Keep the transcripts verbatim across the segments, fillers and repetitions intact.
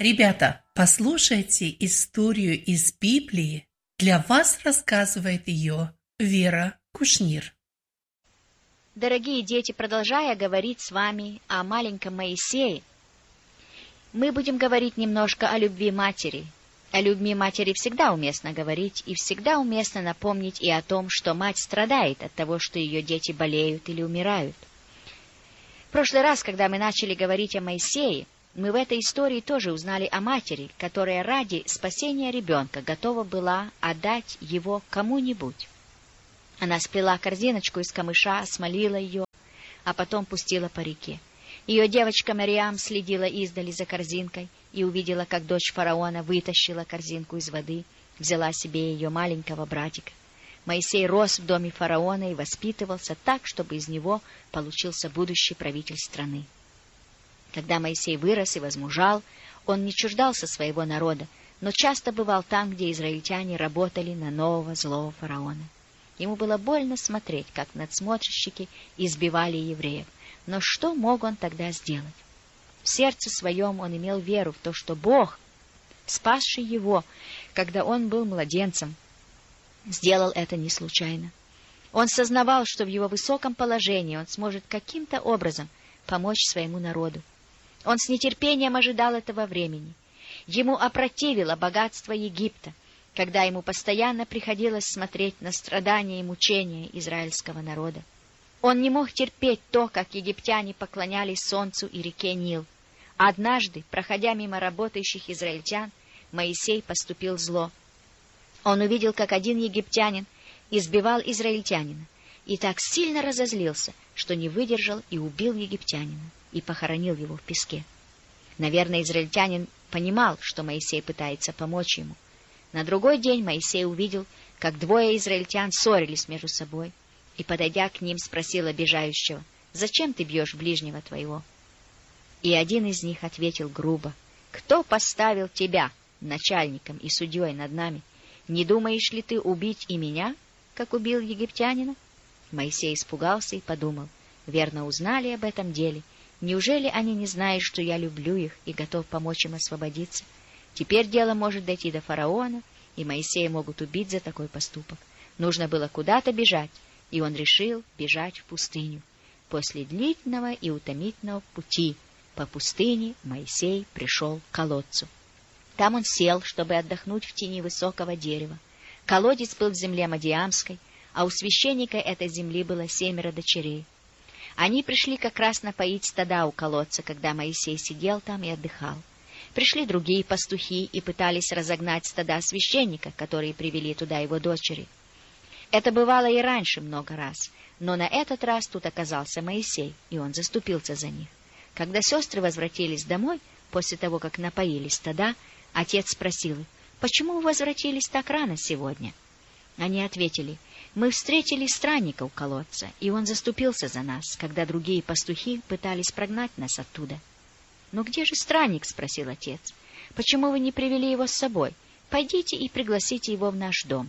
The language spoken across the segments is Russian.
Ребята, послушайте историю из Библии. Для вас рассказывает ее Вера Кушнир. Дорогие дети, продолжая говорить с вами о маленьком Моисее, мы будем говорить немножко о любви матери. О любви матери всегда уместно говорить, и всегда уместно напомнить и о том, что мать страдает от того, что ее дети болеют или умирают. В прошлый раз, когда мы начали говорить о Моисее, мы в этой истории тоже узнали о матери, которая ради спасения ребенка готова была отдать его кому-нибудь. Она сплела корзиночку из камыша, смолила ее, а потом пустила по реке. Ее девочка Мариам следила издали за корзинкой и увидела, как дочь фараона вытащила корзинку из воды, взяла себе ее маленького братика. Моисей рос в доме фараона и воспитывался так, чтобы из него получился будущий правитель страны. Когда Моисей вырос и возмужал, он не чуждался своего народа, но часто бывал там, где израильтяне работали на нового злого фараона. Ему было больно смотреть, как надсмотрщики избивали евреев. Но что мог он тогда сделать? В сердце своем он имел веру в то, что Бог, спасший его, когда он был младенцем, сделал это не случайно. Он сознавал, что в его высоком положении он сможет каким-то образом помочь своему народу. Он с нетерпением ожидал этого времени. Ему опротивило богатство Египта, когда ему постоянно приходилось смотреть на страдания и мучения израильского народа. Он не мог терпеть то, как египтяне поклонялись солнцу и реке Нил. Однажды, проходя мимо работающих израильтян, Моисей поступил зло. Он увидел, как один египтянин избивал израильтянина, и так сильно разозлился, что не выдержал и убил египтянина, и похоронил его в песке. Наверное, израильтянин понимал, что Моисей пытается помочь ему. На другой день Моисей увидел, как двое израильтян ссорились между собой, и, подойдя к ним, спросил обижающего: «Зачем ты бьешь ближнего твоего?» И один из них ответил грубо: «Кто поставил тебя начальником и судьей над нами? Не думаешь ли ты убить и меня, как убил египтянина?» Моисей испугался и подумал: верно узнали об этом деле. Неужели они не знают, что я люблю их и готов помочь им освободиться? Теперь дело может дойти до фараона, и Моисея могут убить за такой поступок. Нужно было куда-то бежать, и он решил бежать в пустыню. После длительного и утомительного пути по пустыне Моисей пришел к колодцу. Там он сел, чтобы отдохнуть в тени высокого дерева. Колодец был в земле Мадиамской, а у священника этой земли было семеро дочерей. Они пришли как раз напоить стада у колодца, когда Моисей сидел там и отдыхал. Пришли другие пастухи и пытались разогнать стада священника, которые привели туда его дочери. Это бывало и раньше много раз, но на этот раз тут оказался Моисей, и он заступился за них. Когда сестры возвратились домой, после того, как напоили стада, отец спросил их: «Почему вы возвратились так рано сегодня?» Они ответили: «Мы встретили странника у колодца, и он заступился за нас, когда другие пастухи пытались прогнать нас оттуда». «Но где же странник?» — спросил отец. «Почему вы не привели его с собой? Пойдите и пригласите его в наш дом».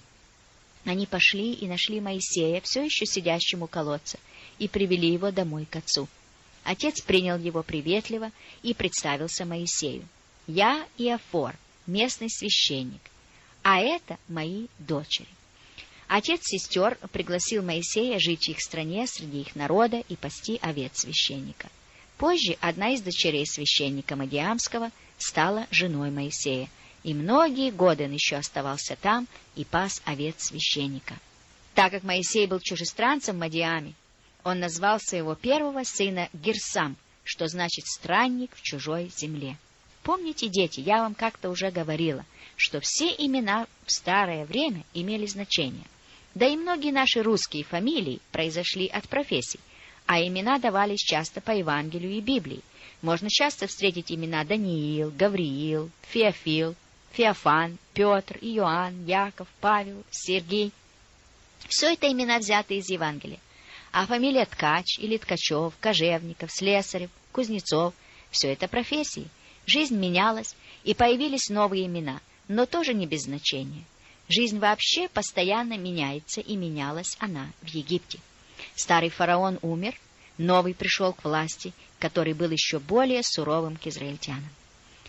Они пошли и нашли Моисея, все еще сидящим у колодца, и привели его домой к отцу. Отец принял его приветливо и представился Моисею: «Я Иофор, местный священник, а это мои дочери». Отец сестер пригласил Моисея жить в их стране среди их народа и пасти овец священника. Позже одна из дочерей священника Мадиамского стала женой Моисея, и многие годы он еще оставался там и пас овец священника. Так как Моисей был чужестранцем в Мадиаме, он назвал своего первого сына Герсам, что значит «странник в чужой земле». Помните, дети, я вам как-то уже говорила, что все имена в старое время имели значение. Да и многие наши русские фамилии произошли от профессий, а имена давались часто по Евангелию и Библии. Можно часто встретить имена Даниил, Гавриил, Феофил, Феофан, Петр, Иоанн, Яков, Павел, Сергей. Все это имена взяты из Евангелия. А фамилия Ткач или Ткачев, Кожевников, Слесарев, Кузнецов — все это профессии. Жизнь менялась, и появились новые имена, но тоже не без значения. Жизнь вообще постоянно меняется, и менялась она в Египте. Старый фараон умер, новый пришел к власти, который был еще более суровым к израильтянам.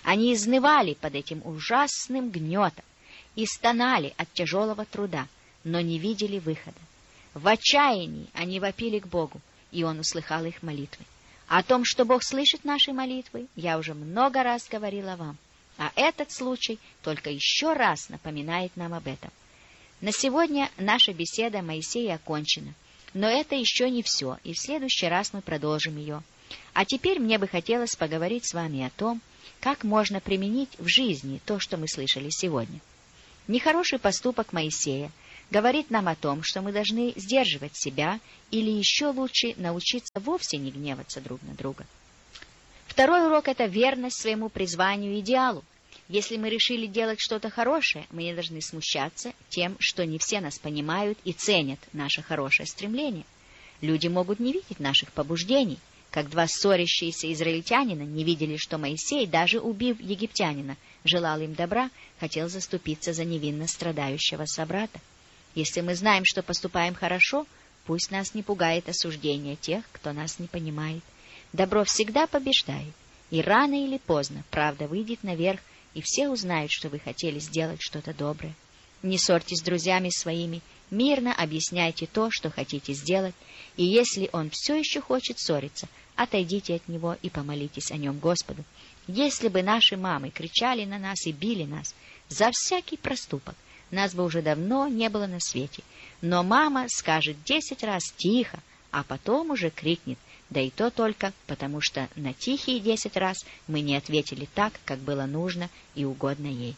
Они изнывали под этим ужасным гнетом и стонали от тяжелого труда, но не видели выхода. В отчаянии они вопили к Богу, и Он услыхал их молитвы. О том, что Бог слышит наши молитвы, я уже много раз говорила вам, а этот случай только еще раз напоминает нам об этом. На сегодня наша беседа о Моисее окончена, но это еще не все, и в следующий раз мы продолжим ее. А теперь мне бы хотелось поговорить с вами о том, как можно применить в жизни то, что мы слышали сегодня. Нехороший поступок Моисея говорит нам о том, что мы должны сдерживать себя или еще лучше научиться вовсе не гневаться друг на друга. Второй урок — это верность своему призванию и идеалу. Если мы решили делать что-то хорошее, мы не должны смущаться тем, что не все нас понимают и ценят наше хорошее стремление. Люди могут не видеть наших побуждений, как два ссорящиеся израильтянина не видели, что Моисей, даже убив египтянина, желал им добра, хотел заступиться за невинно страдающего собрата. Если мы знаем, что поступаем хорошо, пусть нас не пугает осуждение тех, кто нас не понимает. Добро всегда побеждает, и рано или поздно правда выйдет наверх, и все узнают, что вы хотели сделать что-то доброе. Не ссорьтесь с друзьями своими, мирно объясняйте то, что хотите сделать, и если он все еще хочет ссориться, отойдите от него и помолитесь о нем Господу. Если бы наши мамы кричали на нас и били нас за всякий проступок, нас бы уже давно не было на свете. Но мама скажет десять раз тихо, а потом уже крикнет, да и то только потому, что на тихие десять раз мы не ответили так, как было нужно и угодно ей.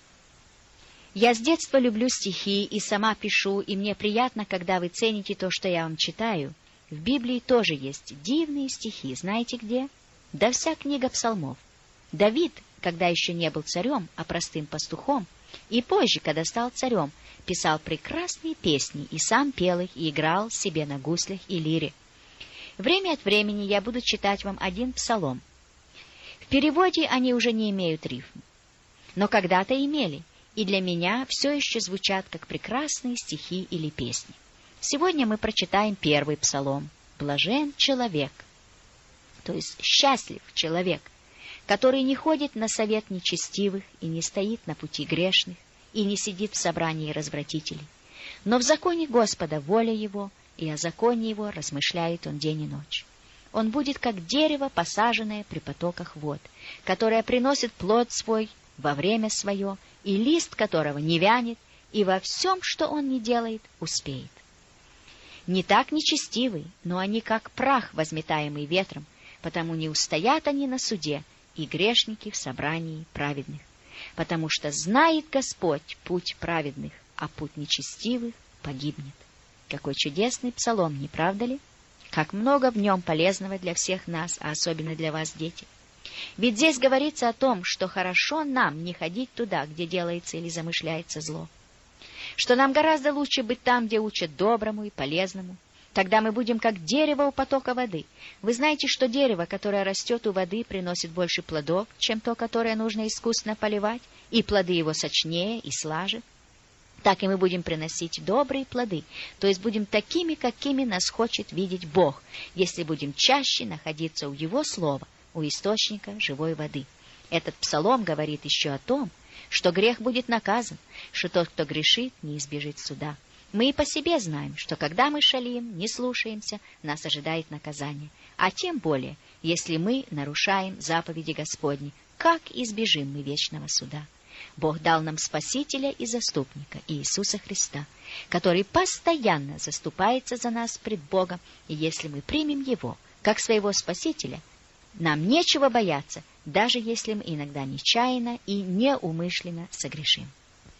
Я с детства люблю стихи и сама пишу, и мне приятно, когда вы цените то, что я вам читаю. В Библии тоже есть дивные стихи, знаете где? Да вся книга псалмов. Давид, когда еще не был царем, а простым пастухом, и позже, когда стал царем, писал прекрасные песни и сам пел их и играл себе на гуслях и лире. Время от времени я буду читать вам один псалом. В переводе они уже не имеют рифм, но когда-то имели, и для меня все еще звучат как прекрасные стихи или песни. Сегодня мы прочитаем первый псалом. «Блажен человек», то есть счастлив человек, который не ходит на совет нечестивых и не стоит на пути грешных, и не сидит в собрании развратителей. Но в законе Господа воля его, и о законе его размышляет он день и ночь. Он будет как дерево, посаженное при потоках вод, которое приносит плод свой во время свое, и лист которого не вянет, и во всем, что он не делает, успеет. Не так нечестивый, но они как прах, возметаемый ветром, потому не устоят они на суде, и грешники в собрании праведных. Потому что знает Господь путь праведных, а путь нечестивых погибнет. Какой чудесный псалом, не правда ли? Как много в нем полезного для всех нас, а особенно для вас, дети. Ведь здесь говорится о том, что хорошо нам не ходить туда, где делается или замышляется зло. Что нам гораздо лучше быть там, где учат доброму и полезному. Тогда мы будем как дерево у потока воды. Вы знаете, что дерево, которое растет у воды, приносит больше плодов, чем то, которое нужно искусно поливать, и плоды его сочнее и слаже. Так и мы будем приносить добрые плоды, то есть будем такими, какими нас хочет видеть Бог, если будем чаще находиться у Его Слова, у источника живой воды. Этот псалом говорит еще о том, что грех будет наказан, что тот, кто грешит, не избежит суда. Мы и по себе знаем, что когда мы шалим, не слушаемся, нас ожидает наказание. А тем более, если мы нарушаем заповеди Господни, как избежим мы вечного суда? Бог дал нам Спасителя и Заступника, Иисуса Христа, который постоянно заступается за нас пред Богом, и если мы примем Его как своего Спасителя, нам нечего бояться, даже если мы иногда нечаянно и неумышленно согрешим.